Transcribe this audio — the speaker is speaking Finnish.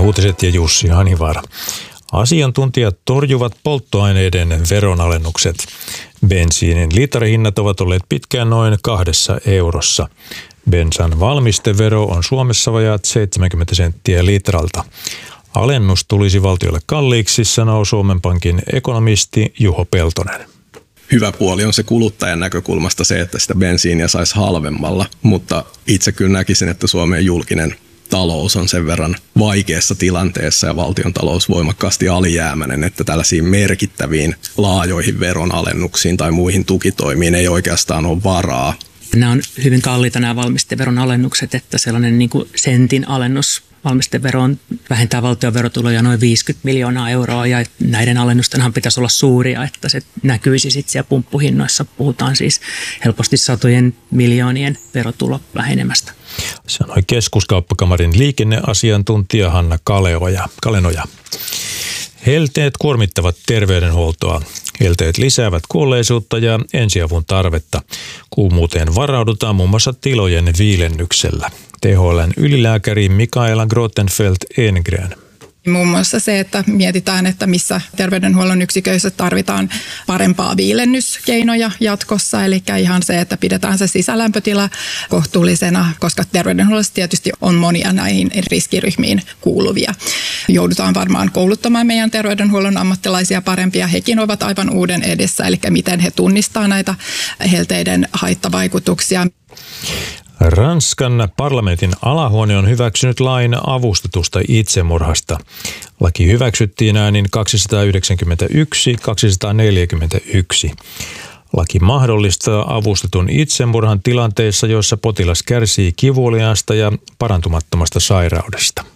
uutiset ja Jussi Hanivaara. Asiantuntijat torjuvat polttoaineiden veronalennukset. Bensiinin litrahinnat ovat olleet pitkään noin 2 eurossa. Bensan valmistevero on Suomessa vajaat 70 senttiä litralta. Alennus tulisi valtiolle kalliiksi, sanoo Suomen Pankin ekonomisti Juho Peltonen. Hyvä puoli on se kuluttajan näkökulmasta se, että sitä bensiiniä saisi halvemmalla, mutta itse kyllä näkisin, että Suomen julkinen talous on sen verran vaikeassa tilanteessa ja valtiontalous voimakkaasti alijäämäinen, että tällaisiin merkittäviin laajoihin veronalennuksiin tai muihin tukitoimiin ei oikeastaan ole varaa. Nämä on hyvin kalliita nämä valmisteveron alennukset, että sellainen niin kuin sentin alennus valmisteveroon vähentää valtion verotuloja noin 50 miljoonaa euroa ja näiden alennustenhan pitäisi olla suuria, että se näkyisi sitten siellä pumppuhinnoissa. Puhutaan siis helposti satojen miljoonien verotulovähenemästä. Sanoi Keskuskauppakamarin liikenneasiantuntija Hanna Kalenoja. Helteet kuormittavat terveydenhuoltoa. Helteet lisäävät kuolleisuutta ja ensiavun tarvetta. Kuumuuteen varaudutaan muun muassa tilojen viilennyksellä. THL:n ylilääkäri Mikaela Grottenfeldt-Engren. Muun muassa se, että mietitään, että missä terveydenhuollon yksiköissä tarvitaan parempaa viilennyskeinoja jatkossa. Eli ihan se, että pidetään se sisälämpötila kohtuullisena, koska terveydenhuollossa tietysti on monia näihin riskiryhmiin kuuluvia. Joudutaan varmaan kouluttamaan meidän terveydenhuollon ammattilaisia parempia. Hekin ovat aivan uuden edessä, eli miten he tunnistaa näitä helteiden haittavaikutuksia. Ranskan parlamentin alahuone on hyväksynyt lain avustetusta itsemurhasta. Laki hyväksyttiin äänin 291-241. Laki mahdollistaa avustetun itsemurhan tilanteissa, joissa potilas kärsii kivuliaasta ja parantumattomasta sairaudesta.